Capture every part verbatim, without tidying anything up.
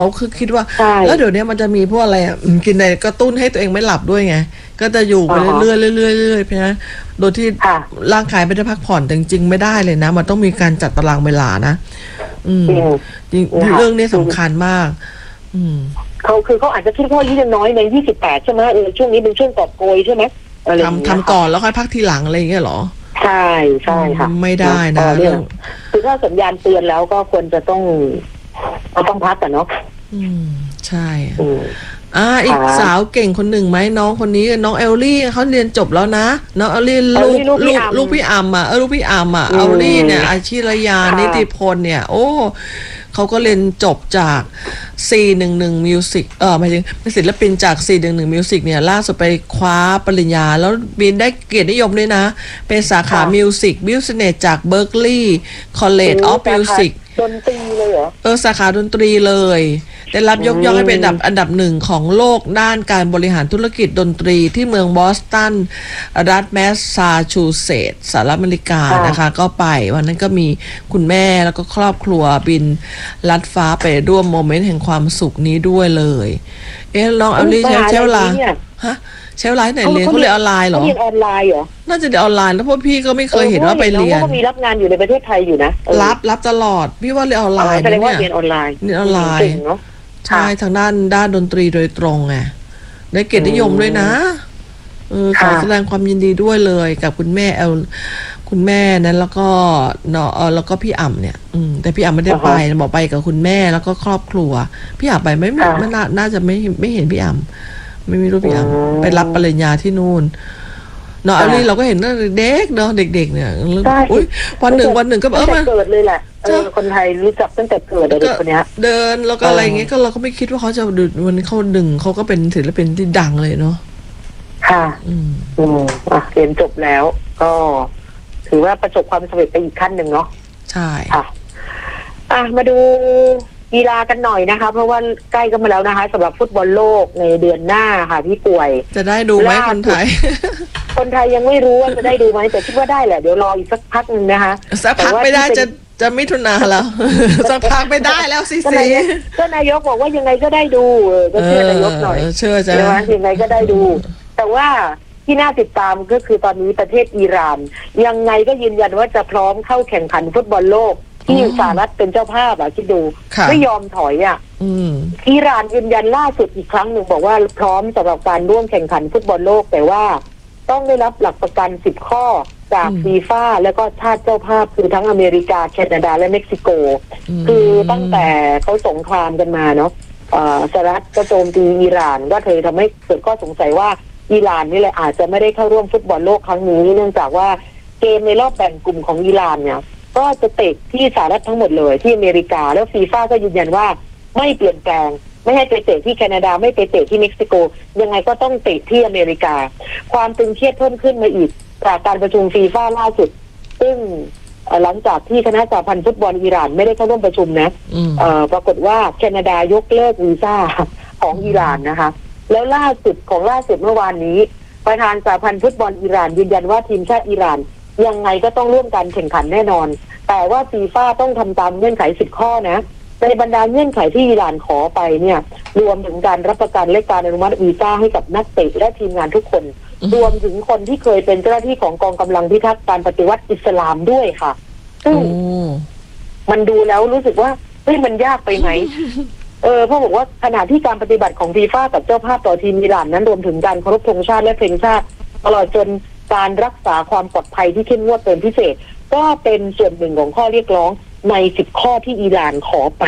เขาคือคิดว่าแล้วเดี๋ยวนี้มันจะมีพวกอะไรอ่ะกินอะไรกระตุ้นให้ตัวเองไม่หลับด้วยไงก็จะอยู่ไปเรื่อยๆเรื่อยๆเรื่อยๆเพราะฉะนั้นโดยที่ร่างกายไม่ได้พักผ่อนจริงๆไม่ได้เลยนะมันต้องมีการจัดตารางเวลานะอืมจริงเรื่องนี้สำคัญมากอืมเขาคือเขาอาจจะคิดว่าอายุยังน้อยในยี่สิบแปดใช่ไหมเออช่วงนี้เป็นช่วงกอบโกยใช่ไหมทำทำก่อนแล้วค่อยพักทีหลังอะไรอย่างเงี้ยหรอใช่ใช่ค่ะไม่ได้นะเรื่องคือถ้าสัญญาณเตือนแล้วก็ควรจะต้องต้องพักกันเนาะอืมใช่อ่าอีกสาวเก่งคนหนึ่งไหมน้องคนนี้น้องเอลลี่เขาเรียนจบแล้วนะน้องเอลลี่ลูกลูกลูกพี่อัมอ่ะเออลูกพี่อัมอ่ะเอลลี่เนี่ยอาชีรยานิติพลเนี่ยโอ้เขาก็เรียนจบจาก สี่หนึ่งหนึ่ง Music เออหมายถึงเป็นศิลปินจาก สี่หนึ่งหนึ่ง Music เนี่ยล่าสุดไปคว้าปริญญาแล้วบินได้เกียรตินิยมด้วยนะเป็นสาขา Music Business จาก Berklee College of Music ดนตรีเลยเหรอเออสาขาดนตรีเลยได้รับยกย่องให้เป็นอันดับอันดับหนึ่งของโลกด้านการบริหารธุรกิจดนตรีที่เมืองบอสตันรัฐแมสซาชูเซตส์สหรัฐอเมริกานะคะก็ไปวันนั้นก็มีคุณแม่แล้วก็ครอบครัวบินลัดฟ้าไปร่วมโมเมนต์แห่งความสุขนี้ด้วยเลยเอ๊ะลองเอาลี่ใช้ใช้เวลาฮะใช้เวลาไหนเรียนเขาเรียนออนไลน์เหรอเรียนออนไลน์เหรอน่าจะเรียนออนไลน์แล้วเพราะพี่ก็ไม่เคยเห็นว่าไปเรียนเขามีรับงานอยู่ในประเทศไทยอยู่นะรับรับตลอดพี่ว่าเรียนออนไลน์แสดงว่าเรียนออนไลน์เรียนออนไลน์ใช่ทางด้านด้านดนตรีโดยตรงไงได้เกียรตินิยมด้วยนะเออขอแสดงความยินดีด้วยเลยกับคุณแม่เอลคุณแม่นั้นแล้วก็เนาะแล้วก็พี่อ่ำเนี่ยอืมแต่พี่อ่ำไม่ได้ไปบอกไปกับคุณแม่แล้วก็ครอบครัวพี่อ่ำไปไม่ไม่น่าน่าจะไม่ไม่เห็นพี่อ่ำไม่มีรูปพี่อ่ำไปรับปริญญาที่นู่นเนาะอันนี้เราก็เห็นว่าเด็กเนาะเด็กๆเนี่ยอุ้ยวันหนึ่งวันหนึ่งก็เออมันเกิดเลยแหละเออคนไทยรู้จักตั้งแต่เกิดเด็กคนนี้เดินแล้วก็อะไรอย่างเงี้ยก็เราก็ไม่คิดว่าเขาจะดึงวันเขาดึงเขาก็เป็นศิลปินที่ดังเลยเนาะค่ะอืมอืมอ่ะเรียนจบแล้วก็ถือว่าประสบความสำเร็จไปอีกขั้นหนึ่งเนาะใช่ค่ะอ่ะมาดูกีฬากันหน่อยนะคะเพราะว่าใกล้กันมาแล้วนะคะสำหรับฟุตบอลโลกในเดือนหน้าค่ะพี่ป่วยจะได้ดูไหมคนไทยคนไทยยังไม่รู้ว่าจะได้ดูไหมแต่คิดว่าได้แหละเดี๋ยวรออีกสักพักนึงนะคะสักพักไม่ได้จะจะมิถุนาแล้วสักพักไม่ได้แล้วสิสิก็นายกบอกว่ายังไงก็ได้ดูก็เชื่อนายกหน่อยเชื่อใจว่ายังไงก็ได้ดูแต่ว่าที่น่าติดตามก็คือตอนนี้ประเทศอิหร่านยังไงก็ยืนยันว่าจะพร้อมเข้าแข่งขันฟุตบอลโลกที่สหรัฐเป็นเจ้าภาพอ่ะคิดดูไม่ยอมถอยอ่ะอิหร่านยืนยันล่าสุดอีกครั้งหนึ่งบอกว่าพร้อมสำหรับการร่วมแข่งขันฟุตบอลโลกแต่ว่าต้องได้รับหลักประกันสิบข้อจากฟีฟ่าแล้วก็ชาติเจ้าภาพคือทั้งอเมริกาแคนาดาและเม็กซิโกคือตั้งแต่เขาสงครามกันมาเนาะสหรัฐก็โจมตีอิหร่านว่าเธอทำให้เกิดข้อสงสัยว่าอิหร่านนี่แหละอาจจะไม่ได้เข้าร่วมฟุตบอลโลกครั้งนี้เนื่องจากว่าเกมในรอบแบ่งกลุ่มของอิหร่านเนี่ยก็จะเตะที่สหรัฐทั้งหมดเลยที่อเมริกาแล้วฟีฟ่าก็ยืนยันว่าไม่เปลี่ยนแปลงไม่ให้ไปเตะที่แคนาดาไม่ไปเตะที่เม็กซิโกยังไงก็ต้องเตะที่อเมริกาความตึงเครียดเพิ่มขึ้นมาอีกจากการประชุมฟีฟ่าล่าสุดซึ่งหลังจากที่คณะสหพันธ์ฟุตบอลอิหร่านไม่ได้เข้าร่วมประชุมนะปรากฏว่าแคนาดายกเลิกวีซ่าของอิหร่านนะคะแล้วล่าสุดของล่าสุดเมื่อวานนี้ประธานสหพันธ์ฟุตบอลอิหร่านยืนยันว่าทีมชาติอิหร่านยังไงก็ต้องร่วมกันแข่งขันแน่นอนแต่ว่าฟีฟ่าต้องทำตามเงื่อนไขสิบข้อนะในบรรดาเงื่อนไขที่อิหร่านขอไปเนี่ยรวมถึงการรับประกันและการอนุมัติวีซ่าให้กับนักเตะและทีมงานทุกคนรวมถึงคนที่เคยเป็นเจ้าหน้าที่ของกองกำลังพิทักษ์การปฏิวัติอิสลามด้วยค่ะซึ่งมันดูแล้วรู้สึกว่าเฮ้ยมันยากไปไหมเออเพราะบอกว่าขณะที่การปฏิบัติของฟีฟ่ากับเจ้าภาพต่อทีมอิหร่านนั้นรวมถึงการเคารพธงชาติและเพลงชาติตลอดจนการรักษาความปลอดภัยที่เข้มงวดเป็นพิเศษก็เป็นส่วนหนึ่งของข้อเรียกร้องในสิบข้อที่อิหร่านขอไป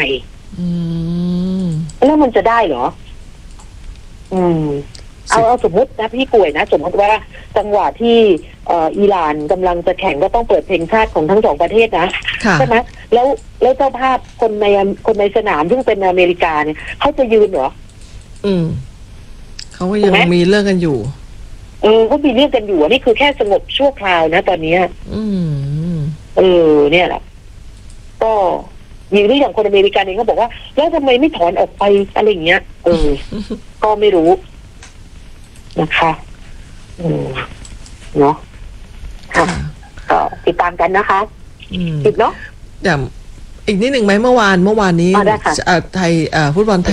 แล้วมันจะได้เหรออืมเอาเอาสมมตินะพี่ป่วยนะสมมติว่าจังหวะที่อิหร่านกำลังจะแข่งก็ต้องเปิดเพลงชาติของทั้งสองประเทศนะใช่ไหมแล้วแล้วเจ้าภาพคนในคนในสนามซึ่งเป็นอเมริกาเนี่ยเขาจะยืนเหรออืมเขาก็ยังมีเรื่องกันอยู่เออเขามีเรื่องกันอยู่นี่คือแค่สงบชั่วคราวนะตอนนี้อืมเออเนี่ยแหละก็อย่างที่อย่างคนอเมริกันเองเขาบอกว่าแล้วทำไมไม่ถอนออกไปอะไรอย่างเงี้ยเออ ก็ไม่รู้นะคะอืมเนาะค่ะก็ติดตามกันนะคะติดเนาะแต่อีกนิดหนึ่งไหมเมื่อวานเมื่อวานนี้ไทยฟุตบอล